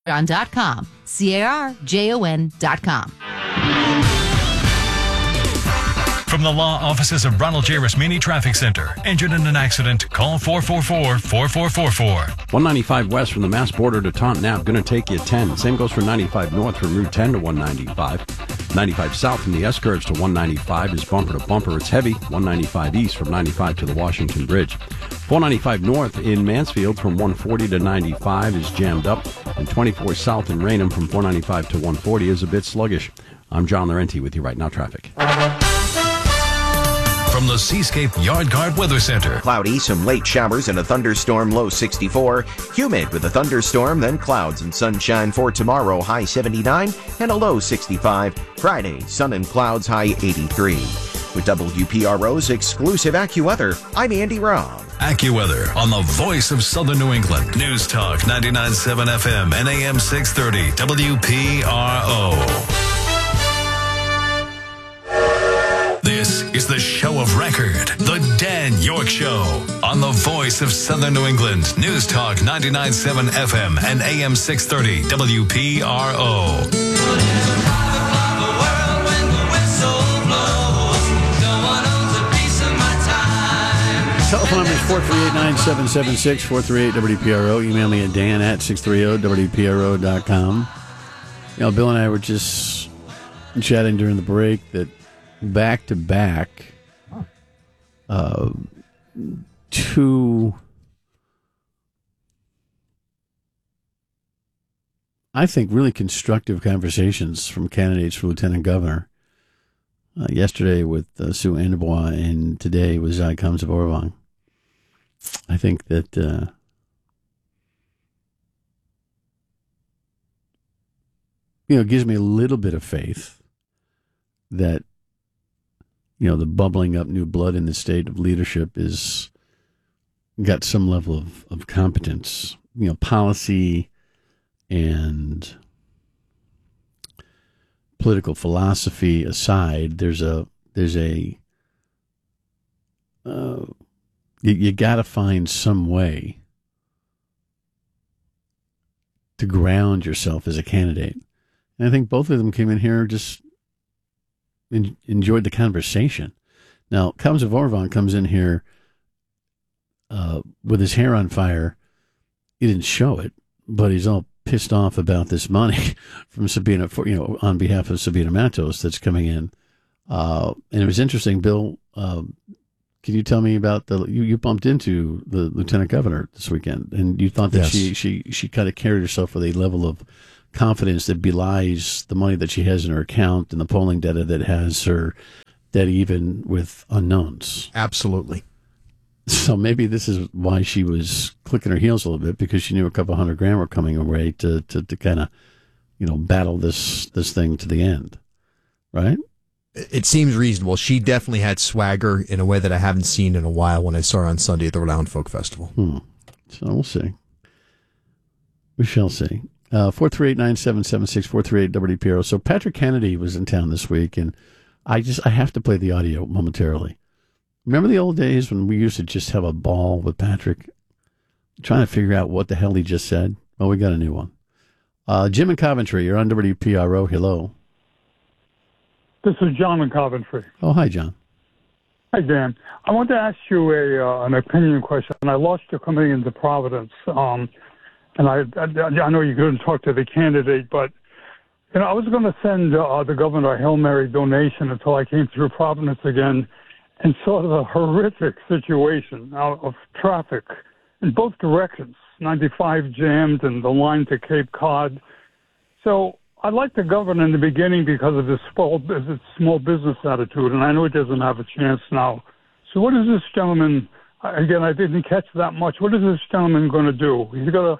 carjon.com. carjon.com. From the law offices of Ronald J. Rasmini Traffic Center. Injured in an accident? Call 444-4444. 195 west from the Mass border to Taunton Ave, going to take you 10. Same goes for 95 north from Route 10 to 195. 95 south from the S-curves to 195 is bumper to bumper. It's heavy. 195 east from 95 to the Washington Bridge. 495 north in Mansfield from 140 to 95 is jammed up. And 24 south in Raynham from 495 to 140 is a bit sluggish. I'm John Laurenti with you right now, traffic. From the Seascape Yard Guard Weather Center. Cloudy, some late showers and a thunderstorm, low 64. Humid with a thunderstorm, then clouds and sunshine for tomorrow, high 79 and a low 65. Friday, sun and clouds, high 83. With WPRO's exclusive AccuWeather, I'm Andy Robb. AccuWeather on the voice of Southern New England. News Talk 99.7 FM and AM 630 WPRO. This is the show of record, The Dan York Show, on the voice of Southern New England. News Talk 99.7 FM and AM 630 WPRO. Telephone number is 438-9776, 438-WPRO. Email me at dan@630wpro.com. You know, Bill and I were just chatting during the break that back-to-back, two, I think, really constructive conversations from candidates for lieutenant governor. Yesterday with Sue Andubois, and today with Zai Kamsabor-Vong. I think that it gives me a little bit of faith that the bubbling up new blood in the state of leadership is got some level of competence. Policy and political philosophy aside, you got to find some way to ground yourself as a candidate. And I think both of them came in here just enjoyed the conversation. Now, Kamsabor-Vong comes in here with his hair on fire. He didn't show it, but he's all pissed off about this money from Sabina, on behalf of Sabina Matos that's coming in. And it was interesting, Bill. Can you tell me about you bumped into the lieutenant governor this weekend, and you thought that Yes. she kind of carried herself with a level of confidence that belies the money that she has in her account and the polling data that has her dead even with unknowns. Absolutely. So maybe this is why she was clicking her heels a little bit, because she knew a couple $100,000 were coming away to kind of, battle this thing to the end, right? It seems reasonable. She definitely had swagger in a way that I haven't seen in a while when I saw her on Sunday at the Rhode Island Folk Festival. So we'll see. We shall see. 438-9776, 438-WPRO. So Patrick Kennedy was in town this week, and I have to play the audio momentarily. Remember the old days when we used to just have a ball with Patrick, trying to figure out what the hell he just said? Well, we got a new one. Jim in Coventry, you're on WPRO. Hello. This is John in Coventry. Oh, hi, John. Hi, Dan. I want to ask you an opinion question. I lost you coming into Providence. And I know you couldn't talk to the candidate, but I was going to send the governor a Hail Mary donation until I came through Providence again and saw the horrific situation of traffic in both directions. 95 jammed and the line to Cape Cod. So I like the governor in the beginning because of his small business attitude, and I know he doesn't have a chance now. So what is this gentleman, again, I didn't catch that much, what is this gentleman going to do? He's going to,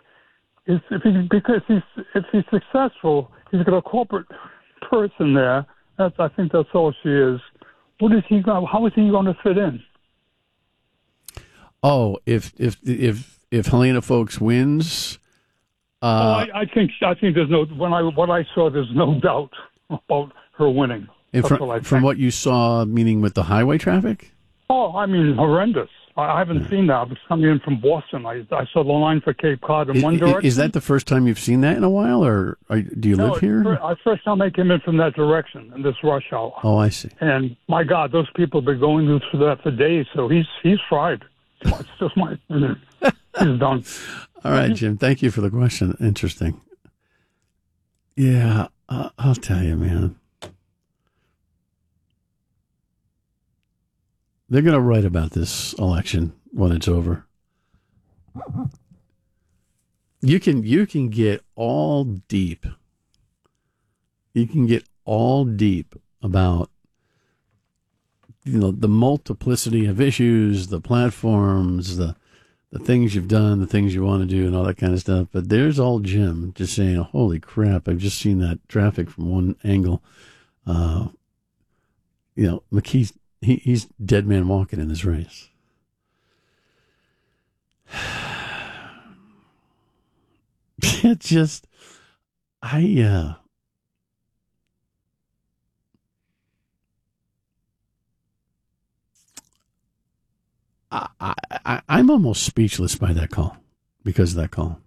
if he's successful, he's got a corporate person there. I think that's all she is. How is he going to fit in? Oh, if Helena Folks wins, I think there's what I saw, there's no doubt about her winning. and from what you saw, meaning with the highway traffic. Oh, I mean, horrendous. I haven't seen that. I was coming in from Boston. I saw the line for Cape Cod in one direction. Is that the first time you've seen that in a while, or do you live here? First time I came in from that direction in this rush hour. Oh, I see. And my God, those people have been going through that for days. So he's fried. It's just my opinion. He's done. All right, Jim. Thank you for the question. Interesting. Yeah, I'll tell you, man. They're going to write about this election when it's over. You can get all deep. You can get all deep about, the multiplicity of issues, the platforms, the things you've done, the things you want to do, and all that kind of stuff. But there's old Jim just saying, "Holy crap! I've just seen that traffic from one angle." McKee's. He's dead man walking in this race. It just, I'm almost speechless by that call, because of that call.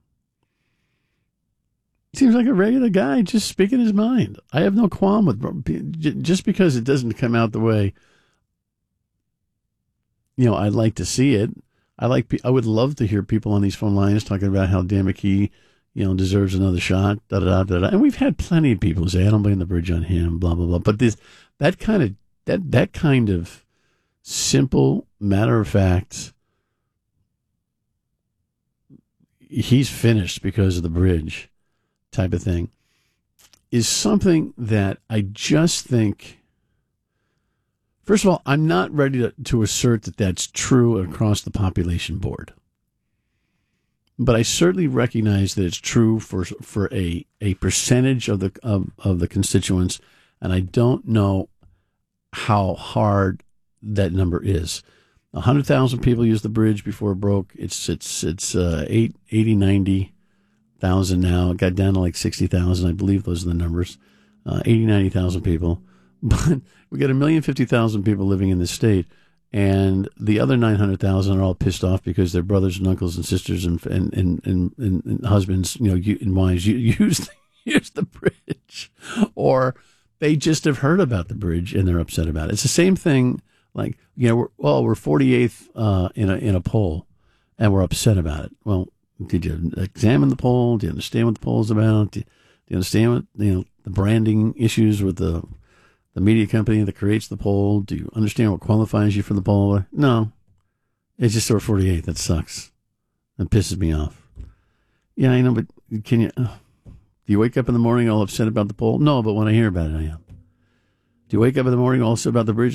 Seems like a regular guy just speaking his mind. I have no qualm with, just because it doesn't come out the way I'd like to see it. I would love to hear people on these phone lines talking about how Dan McKee, deserves another shot. Da da da da. And we've had plenty of people say, "I don't blame the bridge on him." Blah blah blah. But that kind of simple, matter of fact, he's finished because of the bridge type of thing is something that I just think. First of all, I'm not ready to assert that that's true across the population board. But I certainly recognize that it's true for a percentage of the constituents, and I don't know how hard that number is. 100,000 people used the bridge before it broke. It's 90,000 now. It got down to like 60,000. I believe those are the numbers. 90,000 people. But we got 1,050,000 people living in this state, and the other 900,000 are all pissed off because their brothers and uncles and sisters and husbands, and wives use the bridge, or they just have heard about the bridge and they're upset about it. It's the same thing. Like, we're 48th in a poll, and we're upset about it. Well, did you examine the poll? Do you understand what the poll is about? Do you understand what the branding issues with the media company that creates the poll? Do you understand what qualifies you for the poll? No. It's just over 48. That sucks. That pisses me off. Yeah, I know, but can you... do you wake up in the morning all upset about the poll? No, but when I hear about it, I am. Do you wake up in the morning all upset about the bridge?